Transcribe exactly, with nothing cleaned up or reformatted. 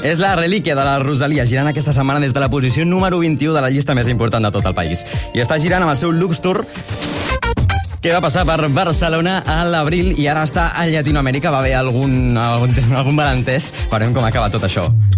És la relíquia de la Rosalia, girant aquesta setmana des de la posició número vint-i-u de la llista més important de tot el país. I està girant amb el seu Lux Tour, que va passar per Barcelona a l'abril i ara està a Llatinoamèrica. Va haver algun, algun, algun malentès. Veurem com acaba tot això.